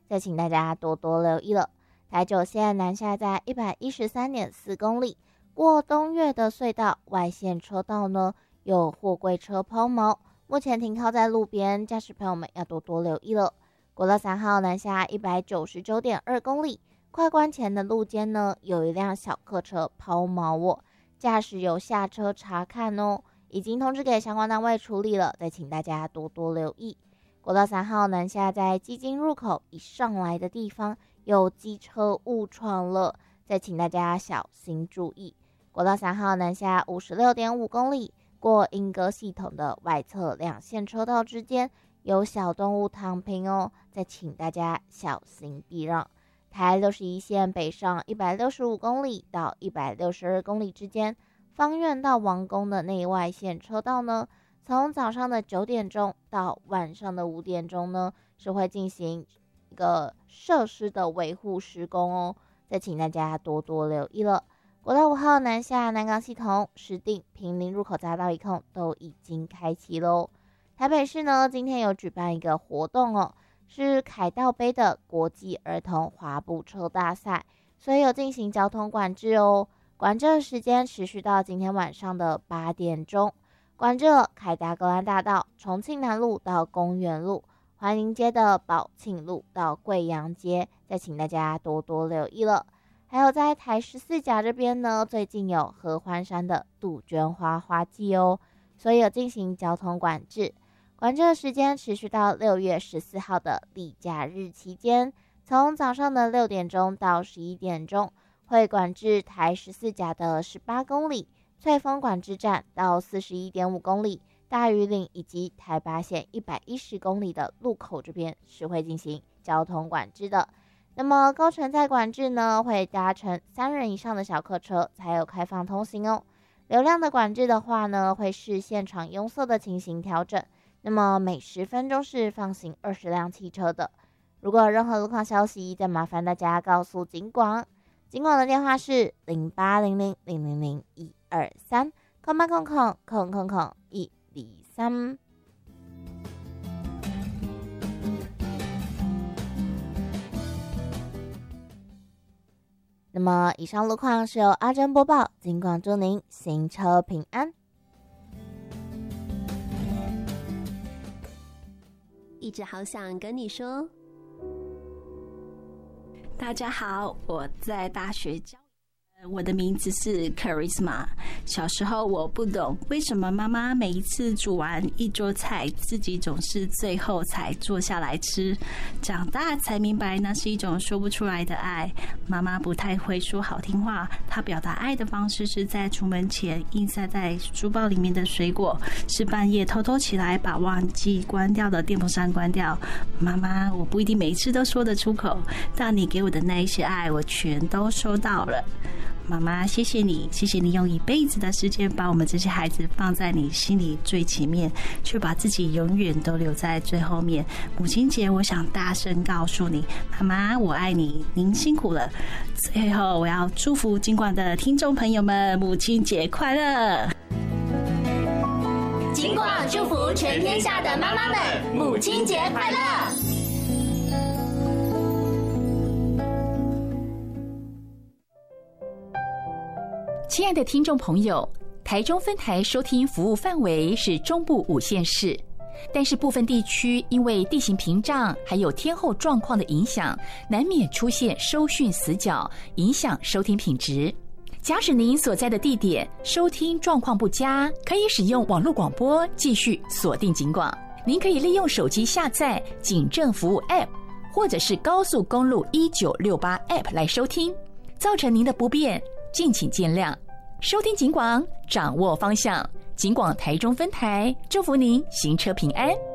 再请大家多多留意了。台九线南下在 113.4 公里，过东岳的隧道外线车道呢有货柜车抛锚，目前停靠在路边，驾驶朋友们要多多留意了。国道3号南下 199.2 公里，快关前的路肩呢有一辆小客车抛锚哦，驾驶有下车查看哦，已经通知给相关单位处理了，再请大家多多留意。国道3号南下在基金入口以上来的地方有机车误闯了，再请大家小心注意。国道3号南下 56.5 公里，过莺歌系统的外侧两线车道之间有小动物躺平哦，再请大家小心避让。台61线北上165公里到162公里之间，芳苑到王宫的内外线车道呢，从早上的9点钟到晚上的5点钟呢，是会进行一个设施的维护施工哦，再请大家多多留意了。国道5号南下南港系统、石碇、坪林入口匝道一控都已经开启喽。台北市呢，今天有举办一个活动哦，是凯道杯的国际儿童滑步车大赛，所以有进行交通管制哦。管制的时间持续到今天晚上的8点钟，管制了凯达格兰大道、重庆南路到公园路、环迎街的宝庆路到贵阳街，再请大家多多留意了。还有在台14甲这边呢，最近有合欢山的杜鹃花花季哦，所以有进行交通管制。管制的时间持续到6月14号的例假日期间，从早上的6点钟到11点钟，会管制台14甲的18公里、翠峰管制站到41.5公里、大屿岭以及台八线110公里的路口这边是会进行交通管制的。那么高乘载管制呢，会搭乘3人以上的小客车才有开放通行哦。流量的管制的话呢，会视现场拥塞的情形调整。那么每10分钟是放行20辆汽车的。如果有任何路况消息，再麻烦大家告诉警广。警广的电话是0800000123 0800000123。那么以上路况是由阿珍播报，警广祝您行车平安。 一直好想跟你说， 大家好，我在大学教。我的名字是 Charisma。 小时候我不懂为什么妈妈每一次煮完一桌菜，自己总是最后才坐下来吃。长大才明白那是一种说不出来的爱。妈妈不太会说好听话，她表达爱的方式是在出门前硬塞在书包里面的水果，是半夜偷偷起来把忘记关掉的电风扇关掉。妈妈，我不一定每一次都说得出口，但你给我的那一些爱我全都收到了。妈妈，谢谢你，谢谢你用一辈子的时间把我们这些孩子放在你心里最前面，却把自己永远都留在最后面。母亲节，我想大声告诉你，妈妈，我爱你，您辛苦了。最后，我要祝福警广的听众朋友们，母亲节快乐！ 警广祝福全天下的妈妈们，母亲节快乐！ 亲爱的听众朋友，台中分台收听服务范围是中部5县市，但是部分地区因为地形屏障还有天候状况的影响，难免出现收讯死角，影响收听品质。假使您所在的地点收听状况不佳，可以使用网络广播继续锁定警广。您可以利用手机下载警政服务 App 或者是高速公路1968 App 来收听，造成您的不便敬请见谅。收听警广，掌握方向。警广台中分台，祝福您行车平安。